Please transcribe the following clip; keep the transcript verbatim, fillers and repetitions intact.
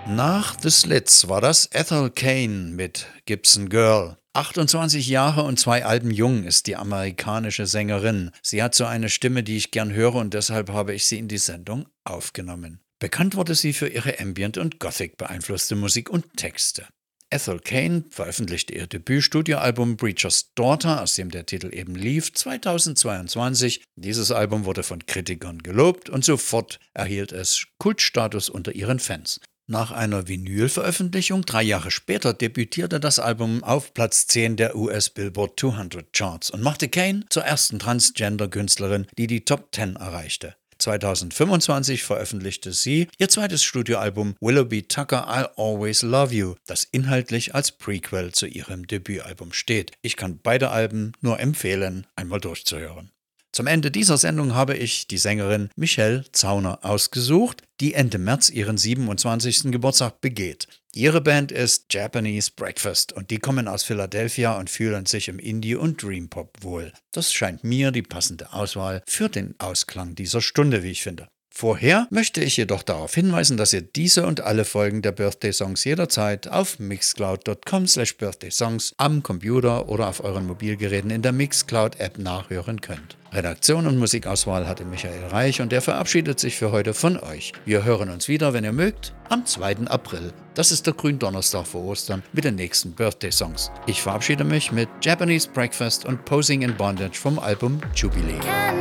Nach The Slits war das Ethel Cain mit Gibson Girl. achtundzwanzig Jahre und zwei Alben jung ist die amerikanische Sängerin. Sie hat so eine Stimme, die ich gern höre, und deshalb habe ich sie in die Sendung aufgenommen. Bekannt wurde sie für ihre Ambient- und Gothic beeinflusste Musik und Texte. Ethel Cain veröffentlichte ihr Debütstudioalbum Preacher's Daughter, aus dem der Titel eben lief, zweitausendzweiundzwanzig. Dieses Album wurde von Kritikern gelobt und sofort erhielt es Kultstatus unter ihren Fans. Nach einer Vinyl-Veröffentlichung drei Jahre später debütierte das Album auf Platz zehn der U S Billboard zweihundert Charts und machte Cain zur ersten Transgender-Künstlerin, die die Top zehn erreichte. zweitausendfünfundzwanzig veröffentlichte sie ihr zweites Studioalbum Willoughby Tucker I'll Always Love You, das inhaltlich als Prequel zu ihrem Debütalbum steht. Ich kann beide Alben nur empfehlen, einmal durchzuhören. Zum Ende dieser Sendung habe ich die Sängerin Michelle Zauner ausgesucht, die Ende März ihren siebenundzwanzigsten Geburtstag begeht. Ihre Band ist Japanese Breakfast und die kommen aus Philadelphia und fühlen sich im Indie- und Dreampop wohl. Das scheint mir die passende Auswahl für den Ausklang dieser Stunde, wie ich finde. Vorher möchte ich jedoch darauf hinweisen, dass ihr diese und alle Folgen der Birthday Songs jederzeit auf mixcloud dot com slash birthday songs am Computer oder auf euren Mobilgeräten in der Mixcloud-App nachhören könnt. Redaktion und Musikauswahl hatte Michael Reich und der verabschiedet sich für heute von euch. Wir hören uns wieder, wenn ihr mögt, am zweiten April. Das ist der Gründonnerstag vor Ostern mit den nächsten Birthday Songs. Ich verabschiede mich mit Japanese Breakfast und Posing in Bondage vom Album Jubilee.